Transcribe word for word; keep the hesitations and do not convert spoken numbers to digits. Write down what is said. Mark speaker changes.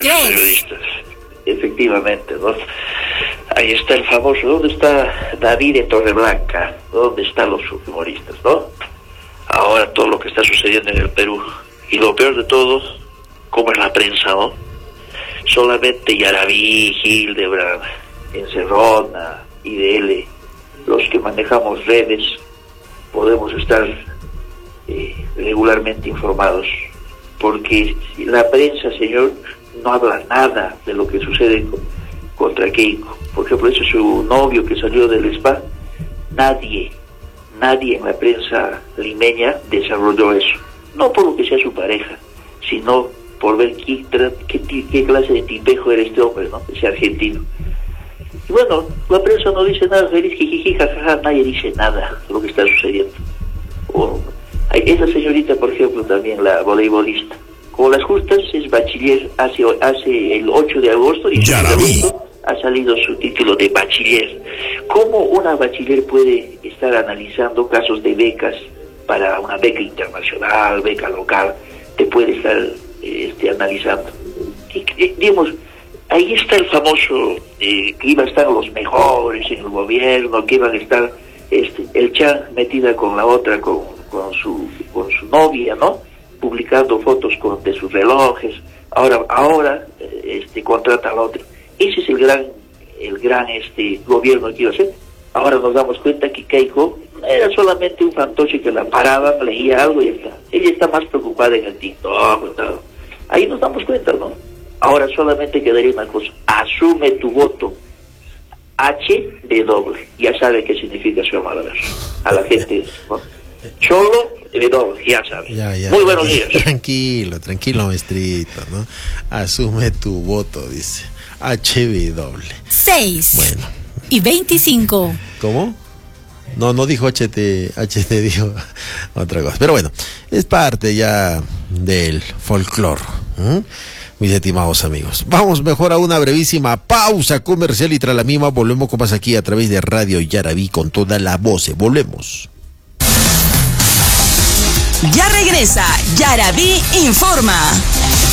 Speaker 1: tres.
Speaker 2: Periodistas. Efectivamente, ¿no? Ahí está el famoso, ¿dónde está David de Torreblanca? ¿Dónde están los humoristas, no? Ahora todo lo que está sucediendo en el Perú. Y lo peor de todo, como es la prensa, ¿no? Solamente Yaraví, Hildebrand, Encerrona, I D L, los que manejamos redes, podemos estar eh, regularmente informados. Porque la prensa, señor, no habla nada de lo que sucede con, contra Keiko. Por ejemplo, ese es su novio que salió del spa. Nadie, nadie en la prensa limeña desarrolló eso. No por lo que sea su pareja, sino por ver qué, qué, qué clase de tipejo era este hombre, ¿no? Ese argentino. Y bueno, la prensa no dice nada, feliz, jijiji, jajaja, nadie dice nada de lo que está sucediendo. O, esa señorita, por ejemplo, también la voleibolista, como las justas, es bachiller hace, hace el ocho de agosto y ha salido su título de bachiller. ¿Cómo una bachiller puede estar analizando casos de becas para una beca internacional, beca local? Te puede estar este, analizando. Y, eh, digamos, ahí está el famoso, eh, que iban a estar los mejores en el gobierno, que iban a estar este, el Chan metida con la otra, con, con, su, con su novia, ¿no? Publicando fotos con, de sus relojes. Ahora, ahora este, contrata al otro. Ese es el gran, el gran este gobierno que iba a hacer. Ahora nos damos cuenta que Keiko era solamente un fantoche que la paraban, leía algo y ya está. Ella está más preocupada en el TikTok. Todo. Ahí nos damos cuenta, ¿no? Ahora solamente quedaría una cosa. Asume tu voto. H de doble. Ya sabe qué significa su palabra. A la gente, ¿no? Cholo de doble, ya sabe.
Speaker 3: Ya, ya,
Speaker 2: Muy buenos días.
Speaker 3: Tranquilo, tranquilo, maestrito, ¿no? Asume tu voto, dice. H B doble.
Speaker 1: seis.
Speaker 3: Bueno.
Speaker 1: Y veinticinco.
Speaker 3: ¿Cómo? No, no dijo H T, H T dijo otra cosa. Pero bueno, es parte ya del folclore. ¿eh? Mis estimados amigos. Vamos mejor a una brevísima pausa comercial y tras la misma volvemos con más aquí a través de Radio Yaraví con toda la voz. Volvemos.
Speaker 4: Ya regresa Yaraví Informa.